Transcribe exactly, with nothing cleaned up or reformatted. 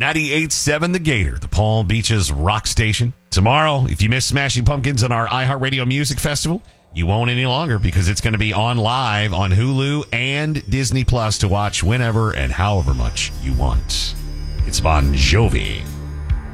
ninety-eight point seven The Gator, the Palm Beaches rock station. Tomorrow, if you miss Smashing Pumpkins on our iHeartRadio Music Festival, you won't any longer because it's going to be on live on Hulu and Disney Plus to watch whenever and however much you want. It's Bon Jovi.